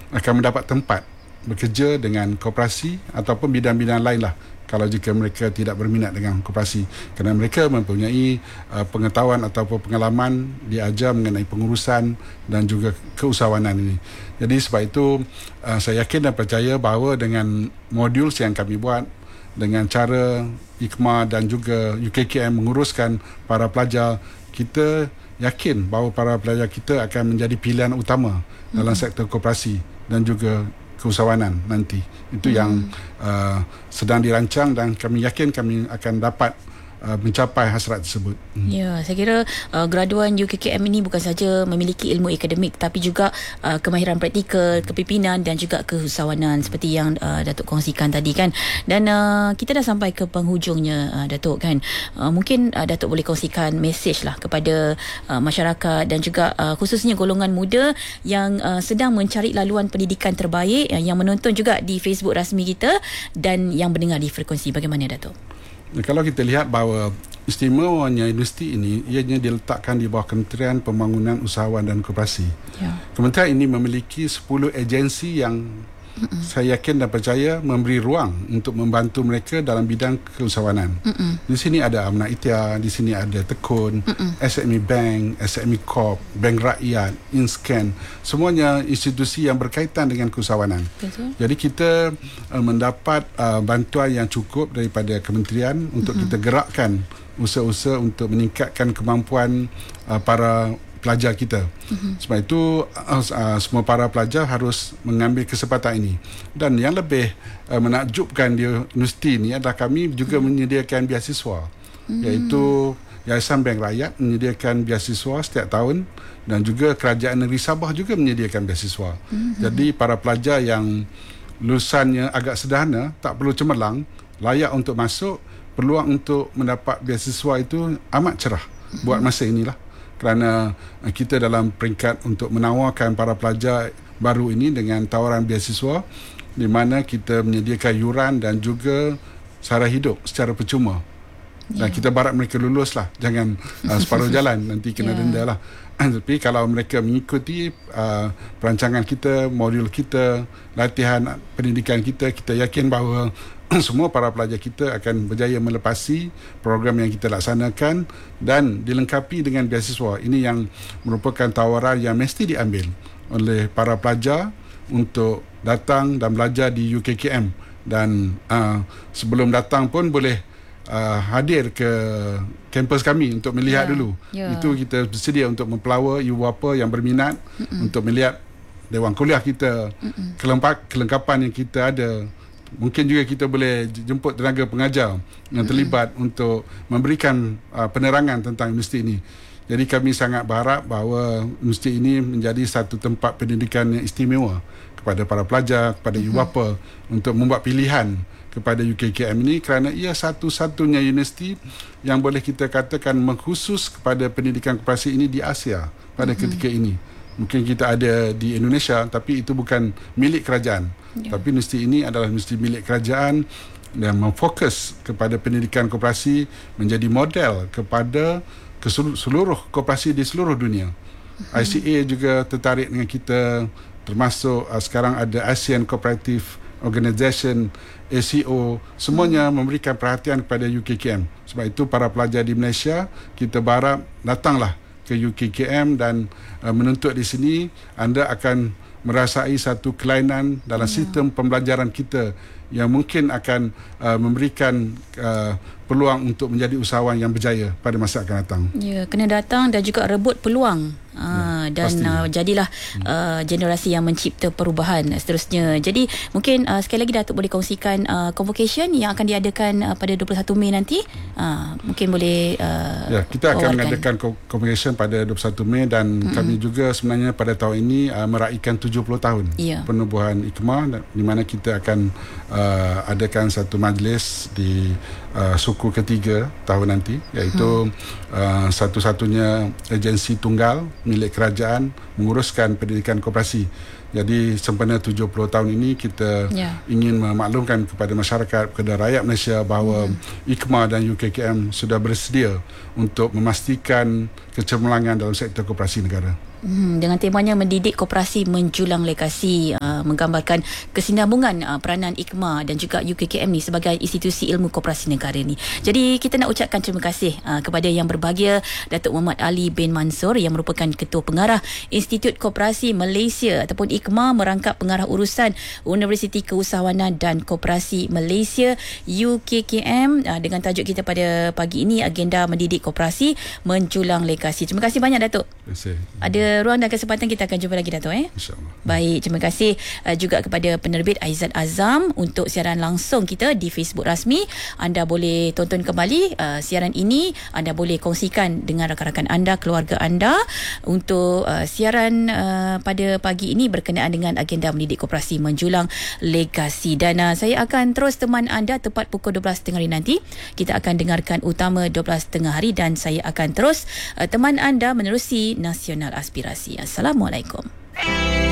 akan mendapat tempat bekerja dengan koperasi ataupun bidang-bidang lain lah, kalau jika mereka tidak berminat dengan koperasi, kerana mereka mempunyai pengetahuan ataupun pengalaman diajar mengenai pengurusan dan juga keusahawanan ini. Jadi sebab itu saya yakin dan percaya bahawa dengan modul yang kami buat, dengan cara IKMA dan juga UKKM menguruskan para pelajar, kita yakin bahawa para pelajar kita akan menjadi pilihan utama dalam sektor koperasi dan juga keusahawanan nanti. Itu yang sedang dirancang dan kami yakin kami akan dapat mencapai hasrat tersebut. Ya, saya kira graduan UKKM ini bukan saja memiliki ilmu akademik, tapi juga kemahiran praktikal, kepimpinan dan juga keusahawanan seperti yang Datuk kongsikan tadi kan. Dan kita dah sampai ke penghujungnya, Datuk kan. Mungkin Datuk boleh kongsikan mesej lah kepada masyarakat dan juga khususnya golongan muda yang sedang mencari laluan pendidikan terbaik, yang menonton juga di Facebook rasmi kita dan yang mendengar di frekuensi. Bagaimana, Datuk? Kalau kita lihat bahawa istimewanya universiti ini, ianya diletakkan di bawah Kementerian Pembangunan Usahawan dan Koperasi. Ya. Kementerian ini memiliki 10 agensi yang saya yakin dan percaya memberi ruang untuk membantu mereka dalam bidang keusahawanan. Di sini ada Amanah Ikhtiar, di sini ada Tekun, SME Bank, SME Corp, Bank Rakyat, InScan, semuanya institusi yang berkaitan dengan keusahawanan. Betul. Jadi kita mendapat bantuan yang cukup daripada kementerian untuk kita gerakkan usaha-usaha untuk meningkatkan kemampuan para pelajar kita. Sebab itu semua para pelajar harus mengambil kesempatan ini. Dan yang lebih menakjubkan di universiti ini adalah kami juga menyediakan beasiswa, iaitu Yayasan Bank Rakyat menyediakan beasiswa setiap tahun dan juga Kerajaan Negeri Sabah juga menyediakan beasiswa. Jadi para pelajar yang lulusannya agak sederhana, tak perlu cemerlang, layak untuk masuk, peluang untuk mendapat beasiswa itu amat cerah buat masa inilah. Kerana kita dalam peringkat untuk menawarkan para pelajar baru ini dengan tawaran beasiswa, di mana kita menyediakan yuran dan juga sara hidup secara percuma. Dan kita barat mereka lulus lah, jangan separuh jalan, nanti kena denda lah. Tapi kalau mereka mengikuti perancangan kita, modul kita, latihan pendidikan kita, kita yakin bahawa semua para pelajar kita akan berjaya melepasi program yang kita laksanakan dan dilengkapi dengan beasiswa. Ini yang merupakan tawaran yang mesti diambil oleh para pelajar untuk datang dan belajar di UKKM. Dan sebelum datang pun boleh hadir ke kampus kami untuk melihat dulu. Itu kita bersedia untuk mempelawa ibu bapa yang berminat untuk melihat dewan kuliah kita, kelengkapan yang kita ada. Mungkin juga kita boleh jemput tenaga pengajar yang terlibat untuk memberikan penerangan tentang universiti ini. Jadi kami sangat berharap bahawa universiti ini menjadi satu tempat pendidikan yang istimewa kepada para pelajar, kepada ibu bapa untuk membuat pilihan kepada UKKM ini, kerana ia satu-satunya universiti yang boleh kita katakan mengkhusus kepada pendidikan koperasi ini di Asia pada ketika ini. Mungkin kita ada di Indonesia, tapi itu bukan milik kerajaan. Tapi universiti ini adalah universiti milik kerajaan dan memfokus kepada pendidikan koperasi, menjadi model kepada seluruh koperasi di seluruh dunia. ICA juga tertarik dengan kita, termasuk sekarang ada ASEAN Cooperative Organisation, ACO, semuanya memberikan perhatian kepada UKKM. Sebab itu para pelajar di Malaysia, kita berharap datanglah ke UKKM dan menuntut di sini. Anda akan merasai satu kelainan dalam sistem pembelajaran kita yang mungkin akan memberikan peluang untuk menjadi usahawan yang berjaya pada masa akan datang. Ya, kena datang dan juga rebut peluang. Dan jadilah generasi yang mencipta perubahan seterusnya. Jadi mungkin sekali lagi Datuk boleh kongsikan convocation yang akan diadakan pada 21 Mei nanti. Mungkin boleh kita akan mengadakan convocation pada 21 Mei dan kami juga sebenarnya pada tahun ini meraihkan 70 tahun penubuhan IKMA, di mana kita akan adakan satu majlis di suku ketiga tahun nanti, iaitu satu-satunya agensi tunggal milik kerajaan menguruskan pendidikan koperasi. Jadi sempena 70 tahun ini kita ingin memaklumkan kepada masyarakat, kepada rakyat Malaysia bahawa IKMA dan UKKM sudah bersedia untuk memastikan kecemerlangan dalam sektor koperasi negara. Dengan temanya mendidik koperasi menjulang legasi, menggambarkan kesinambungan peranan IKMA dan juga UKKM ni sebagai institusi ilmu koperasi negara ni. Jadi kita nak ucapkan terima kasih kepada yang berbahagia Datuk Muhammad Ali bin Mansor yang merupakan Ketua Pengarah Institut Koperasi Malaysia ataupun IKMA, merangkap pengarah urusan Universiti Keusahawanan dan Koperasi Malaysia UKKM, dengan tajuk kita pada pagi ini, agenda mendidik koperasi menjulang legasi. Terima kasih banyak Datuk. Terima kasih. Ada ruang dan kesempatan kita akan jumpa lagi Dato'. InsyaAllah. Baik, terima kasih juga kepada penerbit Aizat Azam untuk siaran langsung kita di Facebook rasmi. Anda boleh tonton kembali siaran ini, anda boleh kongsikan dengan rakan-rakan anda, keluarga anda untuk siaran pada pagi ini berkenaan dengan agenda mendidik koperasi menjulang legasi. Dan saya akan terus teman anda tepat pukul 12.30 hari nanti. Kita akan dengarkan utama 12.30 hari dan saya akan terus teman anda menerusi Nasional Aspirasi. Assalamualaikum.